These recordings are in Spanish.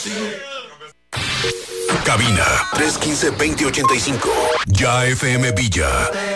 Cabina 315-2085. Ya FM Villa.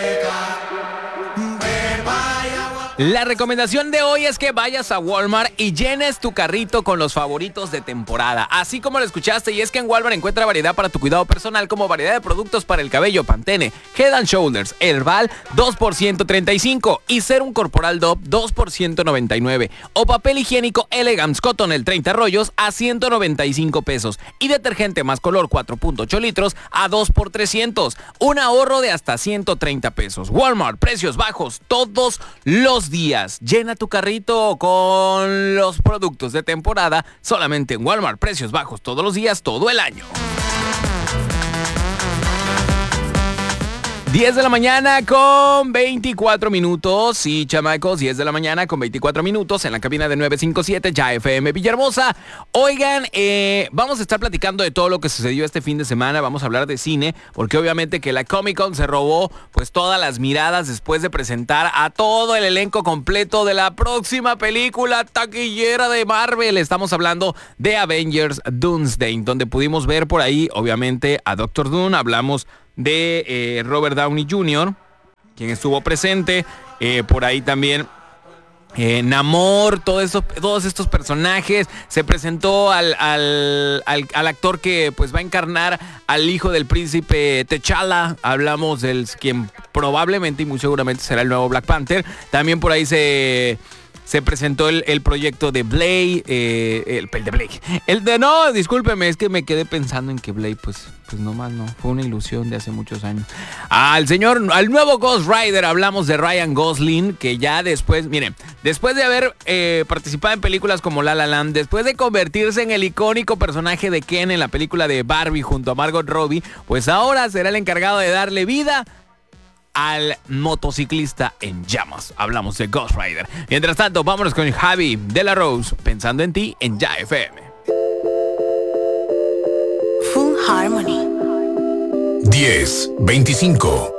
La recomendación de hoy es que vayas a Walmart y llenes tu carrito con los favoritos de temporada. Así como lo escuchaste, y es que en Walmart encuentra variedad para tu cuidado personal, como variedad de productos para el cabello, Pantene, Head and Shoulders, Herbal, 2 por 135 y Serum Corporal Dove, 2 por 199. O papel higiénico Elegance Cotton, el 30 rollos, a 195 pesos. Y detergente más color 4.8 litros a 2 por 300. Un ahorro de hasta 130 pesos. Walmart, precios bajos todos los días. Llena tu carrito con los productos de temporada solamente en Walmart. Precios bajos todos los días, todo el año. 10 de la mañana con 24 minutos. Sí, chamacos, 10 de la mañana con 24 minutos en la cabina de 957 Ya FM Villahermosa. Oigan, vamos a estar platicando de todo lo que sucedió este fin de semana. Vamos a hablar de cine, porque obviamente que la Comic Con se robó pues todas las miradas después de presentar a todo el elenco completo de la próxima película taquillera de Marvel. Estamos hablando de Avengers Doomsday, donde pudimos ver por ahí, obviamente, a Doctor Doom. Hablamos de Robert Downey Jr., quien estuvo presente, por ahí también Namor, todos estos personajes. Se presentó al actor que pues va a encarnar al hijo del príncipe T'Challa. Hablamos del quien probablemente y muy seguramente será el nuevo Black Panther. También por ahí se presentó el proyecto de Blade, el de Blade. No, discúlpeme, es que me quedé pensando en que Blade, pues nomás no, fue una ilusión de hace muchos años. Al nuevo Ghost Rider. Hablamos de Ryan Gosling, que ya después de haber participado en películas como La La Land, después de convertirse en el icónico personaje de Ken en la película de Barbie junto a Margot Robbie, pues ahora será el encargado de darle vida al motociclista en llamas. Hablamos de Ghost Rider. Mientras tanto, vámonos con Javi de la Rose, Pensando en ti en Ya FM. Full Harmony. 10-25.